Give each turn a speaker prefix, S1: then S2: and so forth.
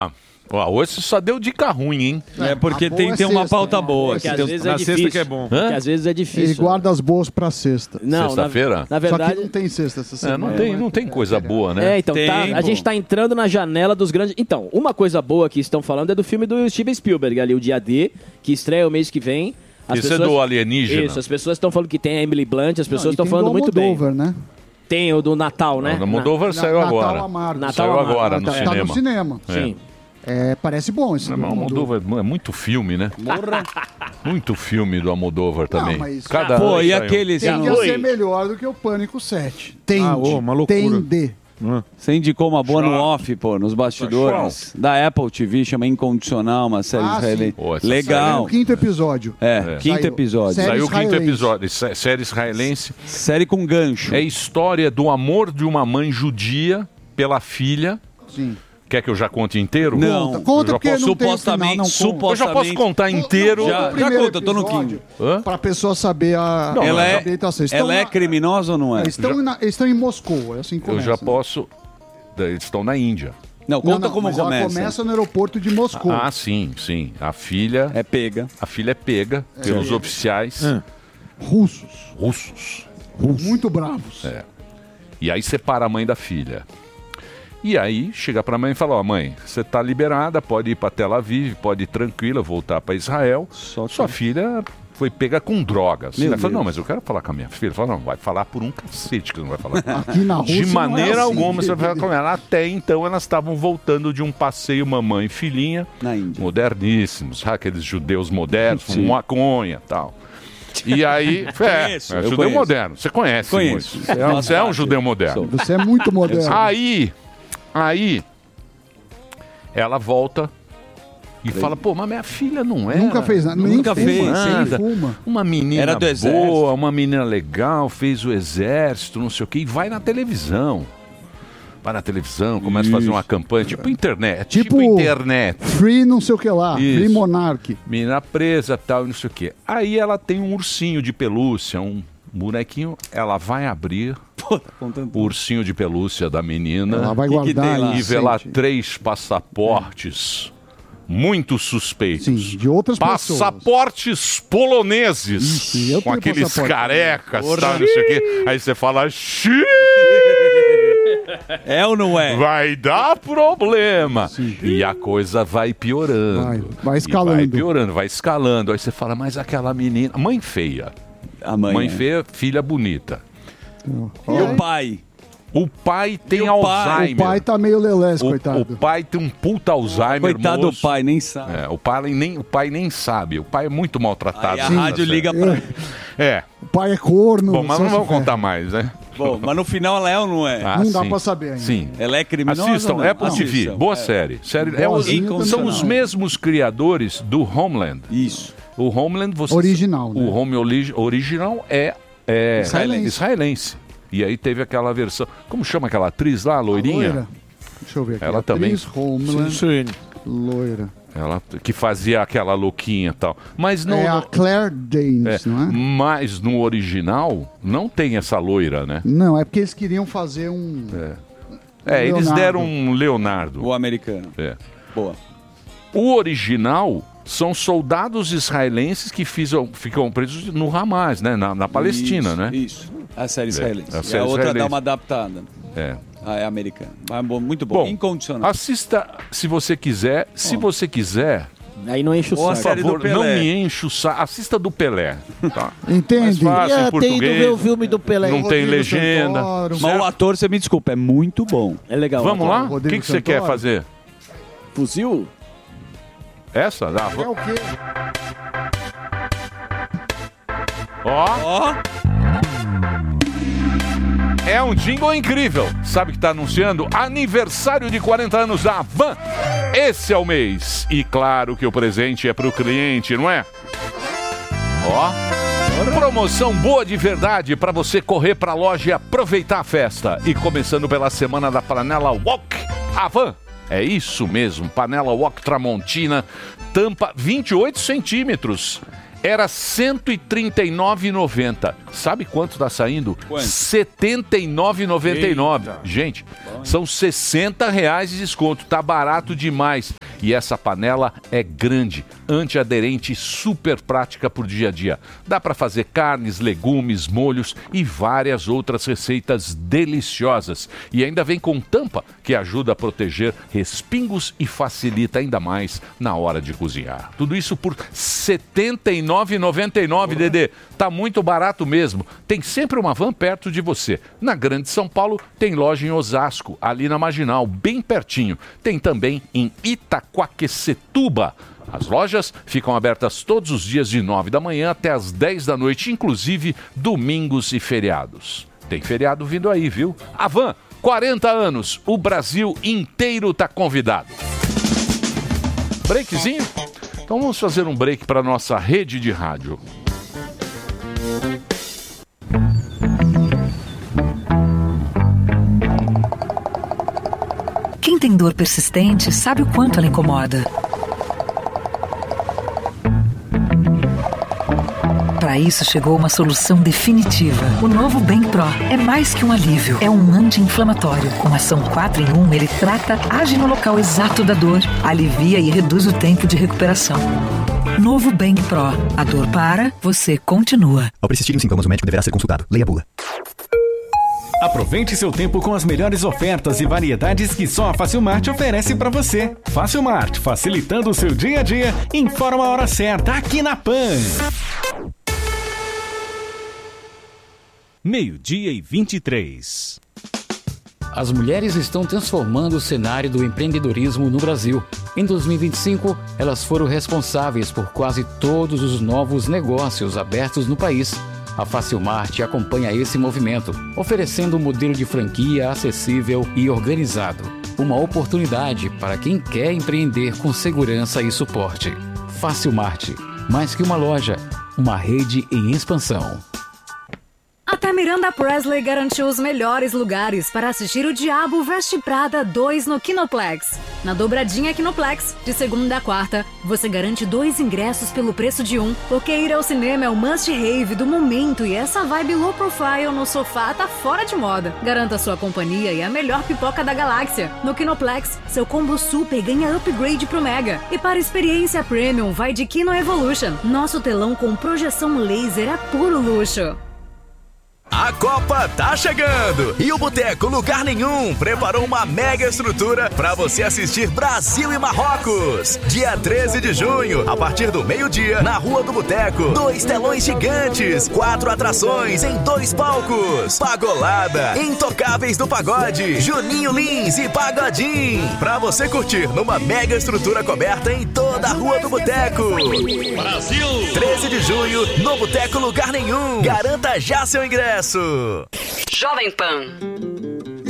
S1: Ó, hoje só deu dica ruim, hein?
S2: É porque tem uma pauta boa.
S3: Que às vezes
S2: na
S3: é
S2: sexta
S3: difícil.
S2: que é bom.
S3: Que às vezes é difícil.
S4: Ele guarda as boas pra sexta.
S3: Não,
S1: Sexta-feira?
S3: na verdade...
S4: Só que não tem sexta essa semana.
S1: Não tem coisa boa, né?
S3: Então, a gente tá entrando na janela dos grandes... Então, uma coisa boa que estão falando é do filme do Steven Spielberg, ali, o Dia D, que estreia o mês que vem.
S1: Esse é do alienígena.
S3: Isso, as pessoas estão falando que tem a Emily Blunt, as pessoas estão falando muito bem.
S4: Né?
S3: Tem o do Natal, né?
S1: O Almodóvar saiu agora. Saiu agora no cinema.
S4: Tá no cinema.
S3: Sim.
S4: Parece bom esse filme.
S1: O Almodóvar é muito filme, né? Muito filme do Almodóvar também.
S4: Mas...
S2: Pô, e aquele...
S4: Tem que ser melhor do que o Pânico 7. Tende.
S2: Uma loucura.
S4: Tende.
S2: Você indicou uma boa no off, pô, nos bastidores. Da Apple TV, chama Incondicional, uma série israelense. Legal.
S4: O quinto episódio.
S2: Quinto episódio.
S1: Saiu o quinto episódio. Série israelense.
S2: Série com gancho.
S1: É a história do amor de uma mãe judia pela filha.
S4: Sim.
S1: Quer que eu já conte inteiro?
S2: Não.
S4: Conta porque não tem
S2: supostamente.
S1: Eu já posso contar inteiro.
S2: Já conta, eu tô no quinto.
S4: Pra pessoa saber a orientação.
S2: Ela é criminosa ou não é?
S4: Eles estão em Moscou, assim
S1: Eu
S4: começa.
S1: já posso... Eles estão na Índia.
S2: Não, conta como
S4: mas
S2: começa.
S4: Ela começa no aeroporto de Moscou.
S1: Ah, sim. A filha...
S2: É pega.
S1: A filha é pega pelos oficiais russos.
S4: Muito bravos.
S1: E aí separa a mãe da filha. E aí chega pra mãe e fala, mãe, você tá liberada, pode ir pra Tel Aviv, pode ir tranquila, voltar pra Israel. Sua filha foi pega com drogas. Ela falou, não, mas eu quero falar com a minha filha. Ela falou, não, vai falar por um cacete que não vai falar.
S4: Aqui na Rússia
S1: De maneira
S4: não é assim.
S1: alguma você vai falar com ela. Até então elas estavam voltando de um passeio mamãe e filhinha.
S2: Na Índia.
S1: Moderníssimos, aqueles judeus modernos, com maconha e tal. E aí, judeu moderno. Você conhece.
S2: Conheço.
S1: Você é um judeu moderno.
S4: Você é muito moderno.
S1: Aí, ela volta e fala, pô, mas minha filha não é.
S4: Nunca fez nada.
S2: Nunca fez
S1: nada.
S4: Fuma.
S1: Uma menina
S2: Era do
S1: boa,
S2: exército.
S1: uma menina legal, fez o exército, não sei o quê, e vai na televisão. Vai na televisão, começa a fazer uma campanha, tipo internet. Tipo internet.
S4: Free não sei o que lá.
S1: Isso.
S4: Free Monarch.
S1: Menina presa, tal, e não sei o quê. Aí ela tem um ursinho de pelúcia, um bonequinho, ela vai abrir o ursinho de pelúcia da menina.
S4: Ela vai guardar lá.
S1: E vê lá 3 passaportes muito suspeitos.
S4: Sim, de outras
S1: passaportes poloneses.
S4: Ixi,
S1: com aqueles
S4: passaporte.
S1: carecas, tal, não sei o quê. Aí você fala, xiii!
S2: É ou não é?
S1: Vai dar problema. E a coisa vai piorando.
S4: Vai escalando.
S1: Vai piorando, vai escalando. Aí você fala, mas aquela menina... Mãe feia.
S2: A mãe
S1: feia, filha bonita.
S2: E o pai?
S1: O pai tem
S4: O
S1: Alzheimer.
S4: pai tá meio lelés, coitado.
S1: O pai tem um puta Alzheimer,
S2: Coitado
S1: moço.
S2: do pai, nem sabe.
S1: O pai nem sabe. O pai é muito maltratado.
S2: Aí a rádio liga pra ele.
S4: O pai é corno.
S1: Bom, mas não vamos contar mais, né?
S2: Bom, mas no final ela é ou não é?
S4: Não dá pra saber ainda.
S1: Sim.
S2: Ela é criminosa
S1: Assistam,
S2: ou não?
S1: Apple TV,
S2: Assistam.
S1: boa série. São os mesmos criadores do Homeland.
S2: Isso.
S1: O Homeland...
S4: Original, né?
S1: O Home original é israelense. E aí teve aquela versão... Como chama aquela atriz lá, a loirinha?
S4: Loira. Deixa eu ver aqui.
S1: Ela também...
S4: Homeland. Loira.
S1: Ela que fazia aquela louquinha e tal. Mas não...
S4: É a Claire Danes, não é?
S1: Mas no original não tem essa loira, né?
S4: Não, é porque eles queriam fazer um...
S1: eles deram um Leonardo.
S2: O americano. Boa.
S1: O original são soldados israelenses que ficam presos no Hamas, né? Na Palestina, né?
S2: Isso. A série israelense.
S1: A série
S2: a outra
S1: israelense.
S2: dá uma adaptada. É americana. Muito bom. Incondicional.
S1: Assista se você quiser. Se você quiser...
S3: Aí não enche o
S1: Por
S3: saco.
S1: favor, não me enche o saco. Assista do Pelé. Tá?
S4: Entende?
S1: Mais fácil, em
S3: Tem ido
S1: português.
S3: ver o filme do Pelé.
S1: Não tem legenda.
S2: Mas o ator, você me desculpa, é muito bom.
S3: É legal.
S1: Vamos lá? O
S4: Rodrigo
S1: que você quer
S4: Santoro.
S1: fazer?
S3: Fuzil?
S1: Essa?
S4: É o quê?
S1: Ó. É um jingle incrível. Sabe que está anunciando? Aniversário de 40 anos da Van. Esse é o mês. E claro que o presente é para o cliente, não é? Promoção boa de verdade para você correr para a loja e aproveitar a festa. E começando pela semana da Panela Wok Van. É isso mesmo, Panela Wok Tramontina, tampa 28 centímetros. era R$ 139,90. Sabe quanto está saindo? R$ 79,99. Gente, são R$ 60 de desconto. Tá barato demais. E essa panela é grande, antiaderente e super prática por dia a dia. Dá para fazer carnes, legumes, molhos e várias outras receitas deliciosas. E ainda vem com tampa, que ajuda a proteger respingos e facilita ainda mais na hora de cozinhar. Tudo isso por R$ 79,99, Dedê. Tá muito barato mesmo. Tem sempre uma van perto de você. Na Grande São Paulo tem loja em Osasco, ali na Marginal, bem pertinho. Tem também em Itaquaquecetuba. As lojas ficam abertas todos os dias de 9 da manhã até as 10 da noite, inclusive domingos e feriados. Tem feriado vindo aí, viu? A van, 40 anos, o Brasil inteiro tá convidado. Breakzinho? Então vamos fazer um break para nossa rede de rádio.
S5: Quem tem dor persistente sabe o quanto ela incomoda. Para isso chegou uma solução definitiva. O novo Bem Pro é mais que um alívio, é um anti-inflamatório. Com ação 4 em 1, ele trata, age no local exato da dor, alivia e reduz o tempo de recuperação. Novo Bem Pro. A dor para, você continua.
S6: Ao persistirem os sintomas, o médico deverá ser consultado. Leia a bula.
S7: Aproveite seu tempo com as melhores ofertas e variedades que só a Facilmart oferece para você. Facilmart, facilitando o seu dia a dia. Informa a hora certa aqui na PAN.
S8: 12:23. As mulheres estão transformando o cenário do empreendedorismo no Brasil. Em 2025, elas foram responsáveis por quase todos os novos negócios abertos no país. A Facilmart acompanha esse movimento, oferecendo um modelo de franquia acessível e organizado. Uma oportunidade para quem quer empreender com segurança e suporte. Facilmart, mais que uma loja, uma rede em expansão.
S9: Até Miranda Presley garantiu os melhores lugares para assistir O Diabo Veste Prada 2 no Kinoplex. Na dobradinha Kinoplex, de segunda a quarta, você garante 2 ingressos pelo preço de 1, porque ir ao cinema é o must-have do momento e essa vibe low profile no sofá tá fora de moda. Garanta sua companhia e a melhor pipoca da galáxia. No Kinoplex, seu combo super ganha upgrade pro Mega. E para experiência premium, vai de Kino Evolution. Nosso telão com projeção laser é puro luxo.
S10: A Copa tá chegando e o Boteco Lugar Nenhum preparou uma mega estrutura para você assistir Brasil e Marrocos. Dia 13 de junho, a partir do meio-dia, na Rua do Boteco. 2 telões gigantes, 4 atrações em 2 palcos. Pagolada, Intocáveis do Pagode, Juninho Lins e Pagodim. Pra você curtir numa mega estrutura coberta em toda a Rua do Boteco. Brasil! 13 de junho, no Boteco Lugar Nenhum. Garanta já seu ingresso.
S11: Jovem Pan.